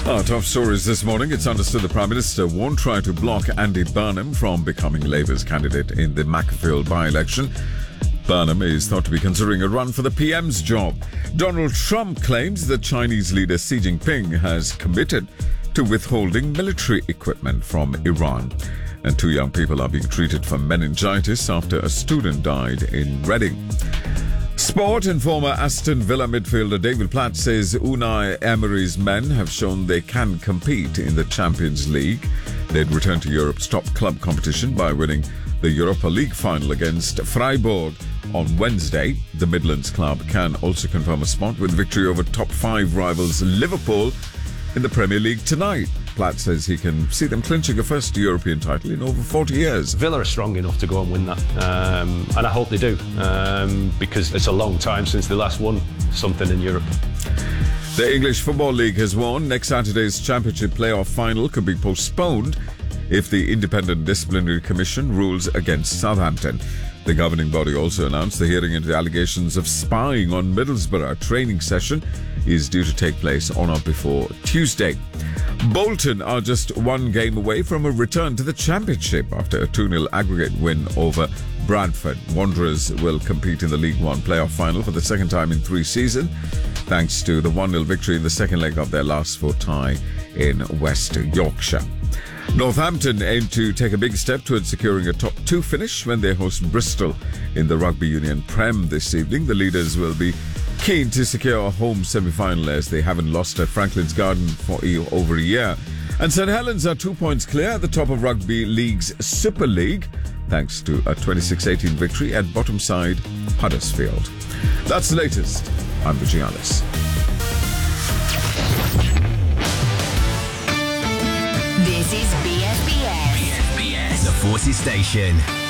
Top stories this morning. It's understood the Prime Minister won't try to block Andy Burnham from becoming Labour's candidate in the Macclesfield by-election. Burnham is thought to be considering a run for the PM's job. Donald Trump claims that Chinese leader Xi Jinping has committed to withholding military equipment from Iran. And 2 young people are being treated for meningitis after a student died in Reading. Sport and former Aston Villa midfielder David Platt says Unai Emery's men have shown they can compete in the Champions League. They'd returned to Europe's top club competition by winning the Europa League final against Freiburg on Wednesday. The Midlands club can also confirm a spot with victory over top 5 rivals Liverpool in the Premier League tonight. Platt says he can see them clinching a first European title in over 40 years. Villa are strong enough to go and win that, and I hope they do, because it's a long time since they last won something in Europe. The English Football League has warned next Saturday's Championship playoff final could be postponed if the Independent Disciplinary Commission rules against Southampton. The governing body also announced the hearing into the allegations of spying on Middlesbrough. A training session is due to take place on or before Tuesday. Bolton are just 1 game away from a return to the Championship after a 2-0 aggregate win over Bradford. Wanderers will compete in the League One playoff final for the second time in 3 seasons, thanks to the 1-0 victory in the second leg of their last 4 tie in West Yorkshire. Northampton aim to take a big step towards securing a top 2 finish when they host Bristol in the Rugby Union Prem this evening. The leaders will be keen to secure a home semi-final as they haven't lost at Franklin's Garden for over a year. And St Helens are 2 points clear at the top of Rugby League's Super League, thanks to a 26-18 victory at bottom side Huddersfield. That's the latest. I'm Vijay Alice. This is BFBS. The Forces Station.